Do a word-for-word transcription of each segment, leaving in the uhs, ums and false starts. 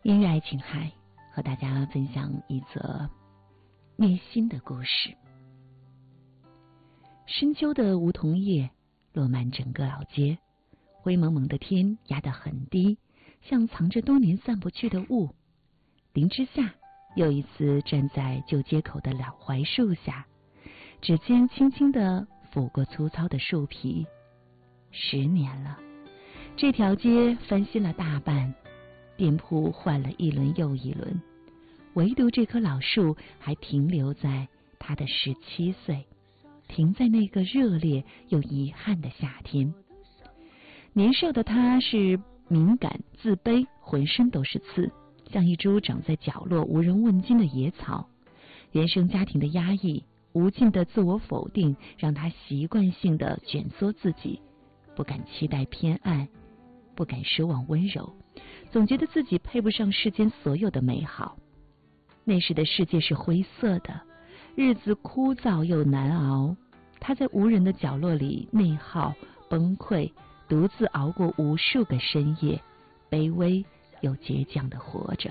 音乐爱情海，和大家分享一则虐心的故事。深秋的梧桐叶落满整个老街，灰蒙蒙的天压得很低，像藏着多年散不去的雾。林之夏又一次站在旧街口的老槐树下，指尖轻轻地抚过粗糙的树皮。十年了，这条街翻新了大半，店铺换了一轮又一轮，唯独这棵老树还停留在他的十七岁，停在那个热烈又遗憾的夏天。年少的他是敏感、自卑，浑身都是刺，像一株长在角落无人问津的野草。原生家庭的压抑，无尽的自我否定，让他习惯性的卷缩自己，不敢期待偏爱，不敢奢望温柔，总觉得自己配不上世间所有的美好。那时的世界是灰色的，日子枯燥又难熬。他在无人的角落里内耗、崩溃，独自熬过无数个深夜，卑微又倔强地活着。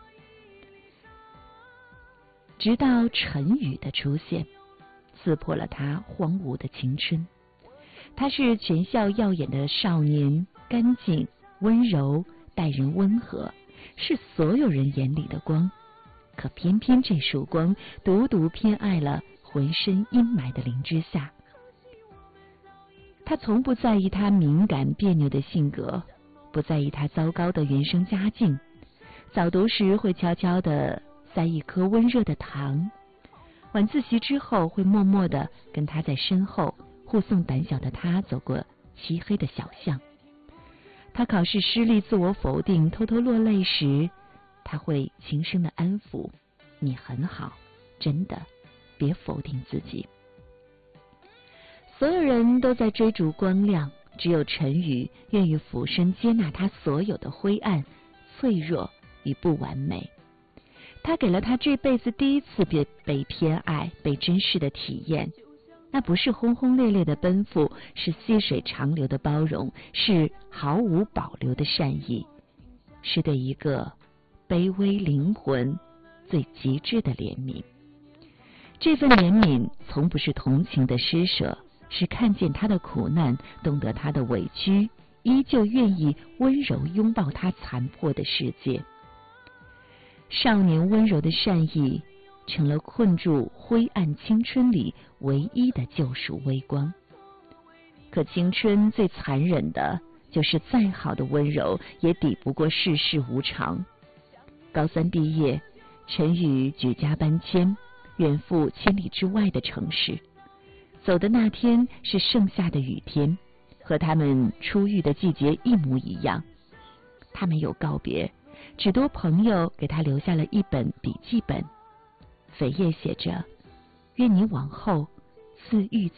直到陈宇的出现，刺破了他荒芜的青春。他是全校耀眼的少年，干净、温柔，待人温和，是所有人眼里的光。可偏偏这束光独独偏爱了浑身阴霾的林之夏。他从不在意他敏感别扭的性格，不在意他糟糕的原生家境。早读时会悄悄地塞一颗温热的糖，晚自习之后会默默地跟他在身后护送胆小的他走过漆黑的小巷。他考试失利，自我否定，偷偷落泪时，他会轻声的安抚：你很好，真的，别否定自己。所有人都在追逐光亮，只有陈宇愿意俯身接纳他所有的灰暗、脆弱与不完美。他给了他这辈子第一次被被偏爱、被珍视的体验。那不是轰轰烈烈的奔赴，是细水长流的包容，是毫无保留的善意，是对一个卑微灵魂最极致的怜悯。这份怜悯从不是同情的施舍，是看见他的苦难，懂得他的委屈，依旧愿意温柔拥抱他残破的世界。少年温柔的善意成了困住灰暗青春里唯一的救赎微光。可青春最残忍的就是再好的温柔也抵不过世事无常。高三毕业，陈宇举家搬迁，远赴千里之外的城市。走的那天是盛夏的雨天，和他们初遇的季节一模一样。他没有告别，只多朋友给他留下了一本笔记本，扉页写着：愿你往后自愈